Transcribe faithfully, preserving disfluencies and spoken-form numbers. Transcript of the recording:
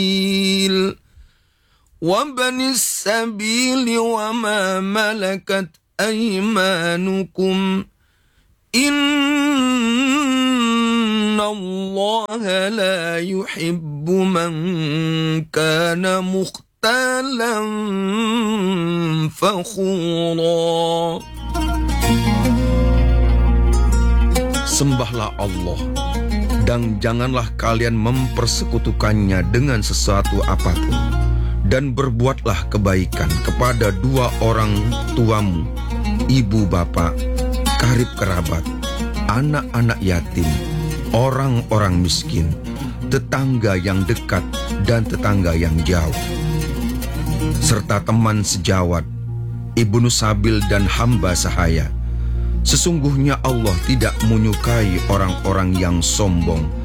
وَبَنِ السَّبِيلِ وَمَا مَلَكَتْ أَيْمَانُكُمْ إِنَّ اللَّهَ لَا يُحِبُّ مَنْ كَانَ مُخْتَالًا فَخُورًا. Sembahlah Allah, dan janganlah kalian mempersekutukannya dengan sesuatu apapun. Dan berbuatlah kebaikan kepada dua orang tuamu, ibu bapak, karib kerabat, anak-anak yatim, orang-orang miskin, tetangga yang dekat dan tetangga yang jauh, serta teman sejawat, ibnu sabil dan hamba sahaya. Sesungguhnya Allah tidak menyukai orang-orang yang sombong